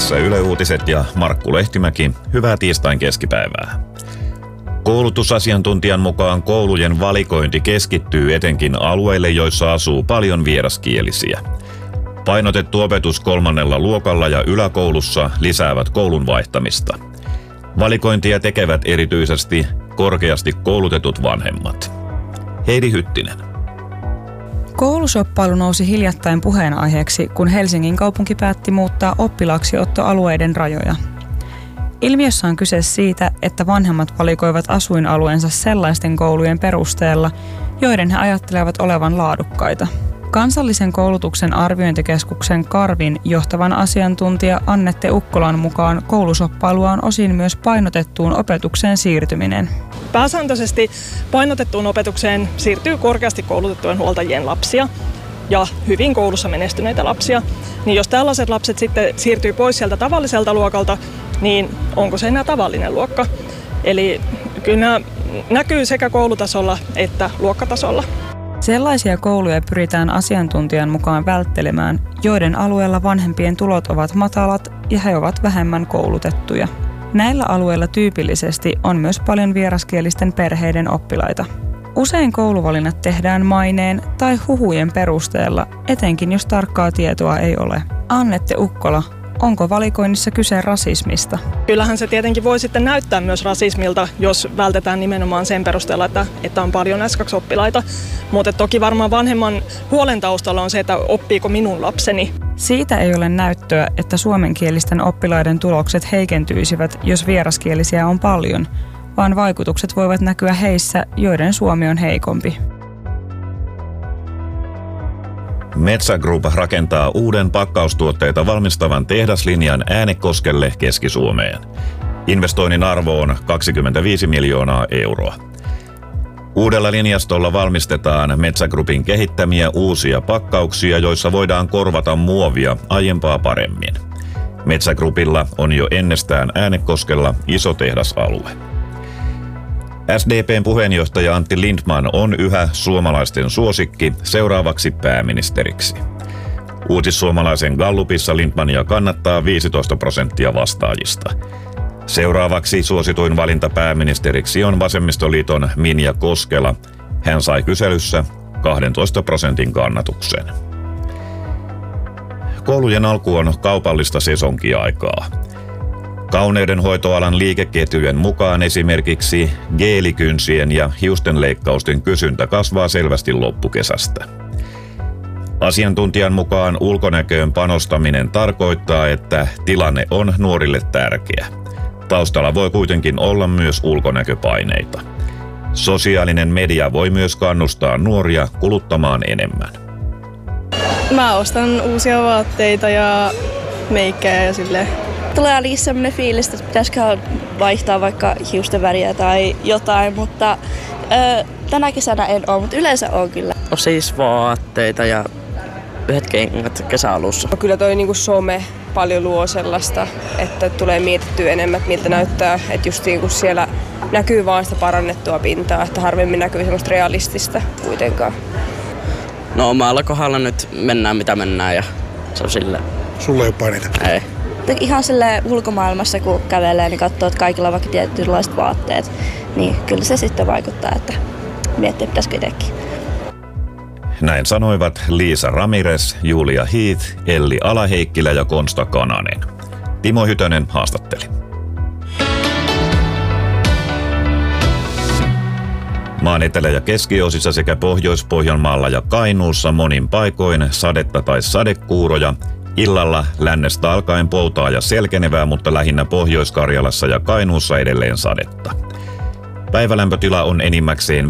Tässä Yle Uutiset ja Markku Lehtimäki. Hyvää tiistain keskipäivää. Koulutusasiantuntijan mukaan koulujen valikointi keskittyy etenkin alueille, joissa asuu paljon vieraskielisiä. Painotettu opetus 3. luokalla ja yläkoulussa lisäävät koulun vaihtamista. Valikointia tekevät erityisesti korkeasti koulutetut vanhemmat. Heidi Hyttinen. Koulushoppailu nousi hiljattain puheenaiheeksi, kun Helsingin kaupunki päätti muuttaa oppilaaksiottoalueiden rajoja. Ilmiössä on kyse siitä, että vanhemmat valikoivat asuinalueensa sellaisten koulujen perusteella, joiden he ajattelevat olevan laadukkaita. Kansallisen koulutuksen arviointikeskuksen Karvin johtavan asiantuntija Annette Ukkolan mukaan koulusoppailua on osin myös painotettuun opetukseen siirtyminen. Pääsääntöisesti painotettuun opetukseen siirtyy korkeasti koulutettujen huoltajien lapsia ja hyvin koulussa menestyneitä lapsia. Niin jos tällaiset lapset sitten siirtyy pois sieltä tavalliselta luokalta, niin onko se enää tavallinen luokka? Eli kyllä nämä näkyy sekä koulutasolla että luokkatasolla. Sellaisia kouluja pyritään asiantuntijan mukaan välttelemään, joiden alueella vanhempien tulot ovat matalat ja he ovat vähemmän koulutettuja. Näillä alueilla tyypillisesti on myös paljon vieraskielisten perheiden oppilaita. Usein kouluvalinnat tehdään maineen tai huhujen perusteella, etenkin jos tarkkaa tietoa ei ole. Annette Ukkola, onko valikoinnissa kyse rasismista? Kyllähän se tietenkin voi sitten näyttää myös rasismilta, jos vältetään nimenomaan sen perusteella, että on paljon S2-oppilaita. Mutta toki varmaan vanhemman huolen taustalla on se, että oppiiko minun lapseni. Siitä ei ole näyttöä, että suomenkielisten oppilaiden tulokset heikentyisivät, jos vieraskielisiä on paljon, vaan vaikutukset voivat näkyä heissä, joiden suomi on heikompi. Metsä Group rakentaa uuden pakkaustuotteita valmistavan tehdaslinjan Äänekoskelle Keski-Suomeen. Investoinnin arvo on 25 miljoonaa euroa. Uudella linjastolla valmistetaan Metsä Groupin kehittämiä uusia pakkauksia, joissa voidaan korvata muovia aiempaa paremmin. Metsä Groupilla on jo ennestään Äänekoskella iso tehdasalue. SDP:n puheenjohtaja Antti Lindtman on yhä suomalaisten suosikki seuraavaksi pääministeriksi. Uutissuomalaisen Gallupissa Lindtmania kannattaa 15% vastaajista. Seuraavaksi suosituin valinta pääministeriksi on vasemmistoliiton Minja Koskela. Hän sai kyselyssä 12% kannatuksen. Koulujen alku on kaupallista sesonkiaikaa. Kauneudenhoitoalan liikeketjujen mukaan esimerkiksi geelikynsien ja hiustenleikkausten kysyntä kasvaa selvästi loppukesästä. Asiantuntijan mukaan ulkonäköön panostaminen tarkoittaa, että tilanne on nuorille tärkeä. Taustalla voi kuitenkin olla myös ulkonäköpaineita. Sosiaalinen media voi myös kannustaa nuoria kuluttamaan enemmän. Mä ostan uusia vaatteita ja meikkejä ja silleen. Tulee ainakin sellainen fiilis, että pitäisikö vaihtaa vaikka hiusten väriä tai jotain, mutta tänä kesänä en ole, mutta yleensä on kyllä. On siis vaatteita ja yhdet kengät kesäalussa. Kyllä toi niinku some paljon luo sellaista, että tulee mietittyä enemmän, että miltä näyttää, että just kun siellä näkyy vaan sitä parannettua pintaa, että harvemmin näkyy semmoista realistista kuitenkaan. No omalla kohdalla nyt mennään mitä mennään ja se on silleen. Sulla ei ole paineita? Ei. Ihan silleen ulkomaailmassa kun kävelee, niin katsoo, että kaikilla on vaikka tietynlaiset vaatteet, niin kyllä se sitten vaikuttaa, että miettii, pitäisikö itsekin. Näin sanoivat Liisa Ramirez, Julia Heath, Elli Alaheikkilä ja Konsta Kananen. Timo Hytönen haastatteli. Maan etelä- ja keskiosissa sekä Pohjois-Pohjanmaalla ja Kainuussa monin paikoin sadetta tai sadekuuroja. Illalla lännestä alkaen poutaa ja selkenevää, mutta lähinnä Pohjois-Karjalassa ja Kainuussa edelleen sadetta. Päivälämpötila on enimmäkseen